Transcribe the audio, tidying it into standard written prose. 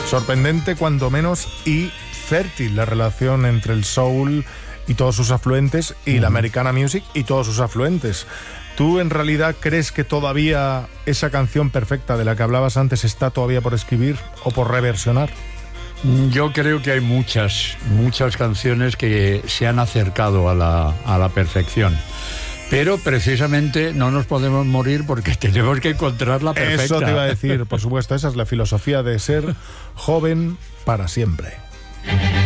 Sorprendente, cuando menos, y fértil la relación entre el soul y todos sus afluentes y la Americana Music y todos sus afluentes. ¿Tú en realidad crees que todavía esa canción perfecta de la que hablabas antes está todavía por escribir o por reversionar? Yo creo que hay muchas canciones que se han acercado a la perfección. Pero precisamente no nos podemos morir porque tenemos que encontrar la perfecta. Eso te iba a decir, por supuesto, esa es la filosofía de ser joven para siempre.